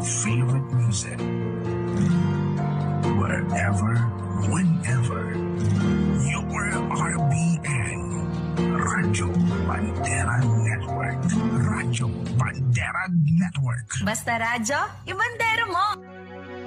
favorite music. Wherever, whenever, your RBN. Radyo Bandera Network. Radyo Bandera Network. Basta radyo, ibandero mo!